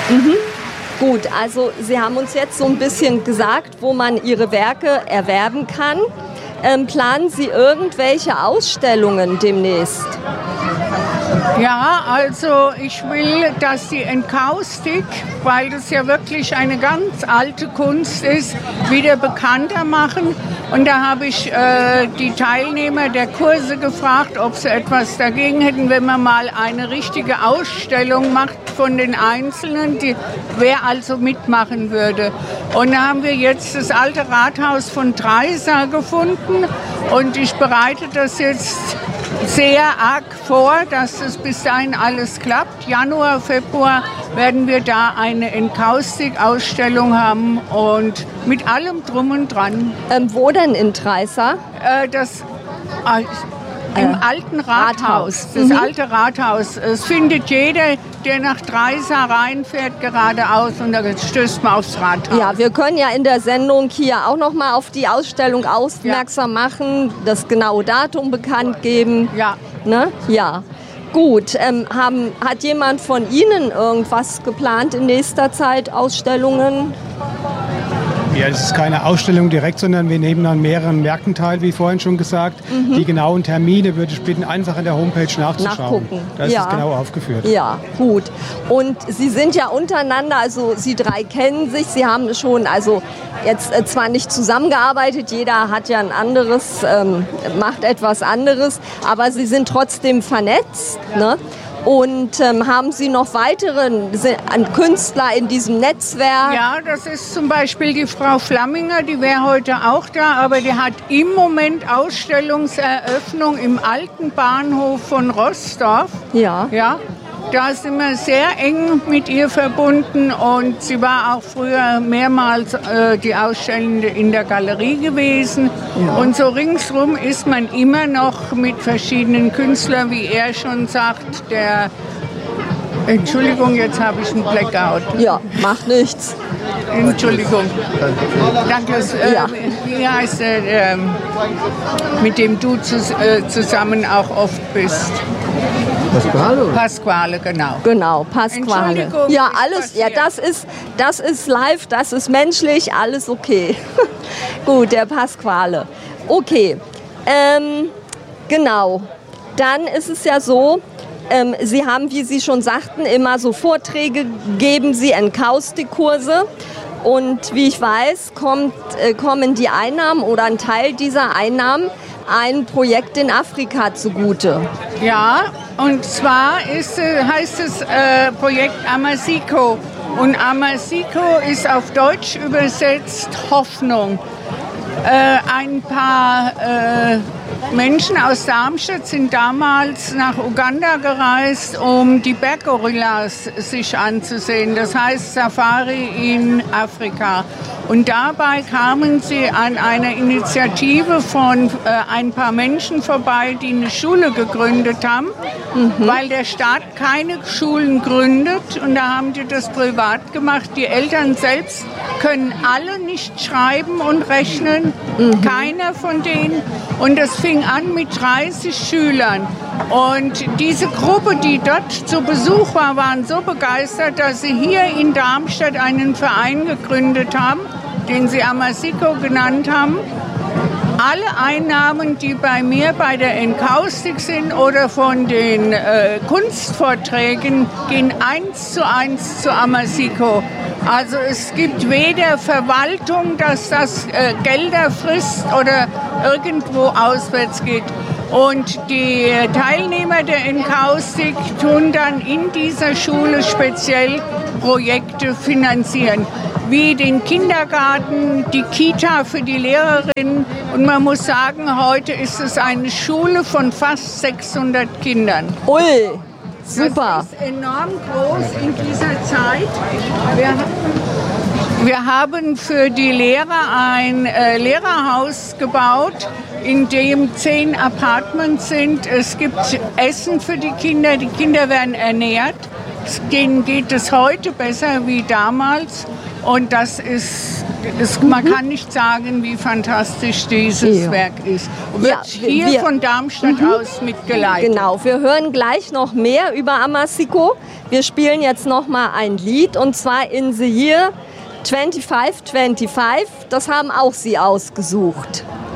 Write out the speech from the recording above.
Mhm. Gut, also Sie haben uns jetzt so ein bisschen gesagt, wo man Ihre Werke erwerben kann. Planen Sie irgendwelche Ausstellungen demnächst? Ja, also ich will, dass die Enkaustik, weil das ja wirklich eine ganz alte Kunst ist, wieder bekannter machen. Und da habe ich die Teilnehmer der Kurse gefragt, ob sie etwas dagegen hätten, wenn man mal eine richtige Ausstellung macht von den Einzelnen, wer also mitmachen würde. Und da haben wir jetzt das alte Rathaus von Treysa gefunden und ich bereite das jetzt sehr arg vor, dass es bis dahin alles klappt. Januar, Februar werden wir da eine Enkaustik-Ausstellung haben und mit allem drum und dran. Wo denn in Treysa? Im alten Rathaus. Das alte Rathaus. Es findet jeder, der nach Treysa reinfährt, geradeaus und da stößt man aufs Rathaus. Ja, wir können ja in der Sendung hier auch noch mal auf die Ausstellung aufmerksam machen, das genaue Datum bekannt geben. Ja. Ne? Ja. Gut, hat jemand von Ihnen irgendwas geplant in nächster Zeit, Ausstellungen? Ja, es ist keine Ausstellung direkt, sondern wir nehmen an mehreren Märkten teil, wie vorhin schon gesagt. Die genauen Termine würde ich bitten, einfach an der Homepage nachzuschauen. Da ist es genau aufgeführt. Ja, gut. Und Sie sind ja untereinander, also Sie drei kennen sich, Sie haben schon, also jetzt zwar nicht zusammengearbeitet, jeder hat ja ein anderes, macht etwas anderes, aber Sie sind trotzdem vernetzt, ne? Und haben Sie noch weitere Künstler in diesem Netzwerk? Ja, das ist zum Beispiel die Frau Flamminger, die wäre heute auch da, aber die hat im Moment Ausstellungseröffnung im alten Bahnhof von Rossdorf. Ja. Ja. Da sind wir sehr eng mit ihr verbunden und sie war auch früher mehrmals die Ausstellende in der Galerie gewesen. Ja. Und so ringsrum ist man immer noch mit verschiedenen Künstlern, wie er schon sagt, Entschuldigung, jetzt habe ich einen Blackout. Ja, macht nichts. Entschuldigung. Danke. Wie heißt er, mit dem du zusammen auch oft bist? Pasquale? Pasquale, genau. Genau, Pasquale. Ja, alles, ja, das ist live, das ist menschlich, alles okay. Gut, der Pasquale. Okay, genau. Dann ist es ja so, Sie haben, wie Sie schon sagten, immer so Vorträge, geben Sie Enkaustikkurse. Und wie ich weiß, kommen die Einnahmen oder ein Teil dieser Einnahmen ein Projekt in Afrika zugute. Ja, und zwar heißt es Projekt Amasiko. Und Amasiko ist auf Deutsch übersetzt Hoffnung. Ein paar Menschen aus Darmstadt sind damals nach Uganda gereist, um die Berggorillas sich anzusehen. Das heißt Safari in Afrika. Und dabei kamen sie an einer Initiative von ein paar Menschen vorbei, die eine Schule gegründet haben, weil der Staat keine Schulen gründet. Und da haben die das privat gemacht. Die Eltern selbst können alle nicht schreiben und rechnen, keiner von denen. Und das fing an mit 30 Schülern. Und diese Gruppe, die dort zu Besuch war, waren so begeistert, dass sie hier in Darmstadt einen Verein gegründet haben, den sie Amasiko genannt haben. Alle Einnahmen, die bei mir bei der Enkaustik sind oder von den Kunstvorträgen, gehen 1:1 zu Amasiko. Also es gibt weder Verwaltung, dass das Gelder frisst oder irgendwo auswärts geht. Und die Teilnehmer der Enkaustik tun dann in dieser Schule speziell Projekte finanzieren, wie den Kindergarten, die Kita für die Lehrerinnen. Und man muss sagen, heute ist es eine Schule von fast 600 Kindern. Ui, super. Das ist enorm groß in dieser Zeit. Wir haben für die Lehrer ein Lehrerhaus gebaut, in dem 10 Apartments sind. Es gibt Essen für die Kinder werden ernährt. Denen geht es heute besser wie damals. Und das ist man kann nicht sagen, wie fantastisch dieses Werk ist. Und wird hier von Darmstadt aus mitgeleitet. Genau, wir hören gleich noch mehr über Amasico. Wir spielen jetzt noch mal ein Lied, und zwar In the Year 2525. Das haben auch Sie ausgesucht.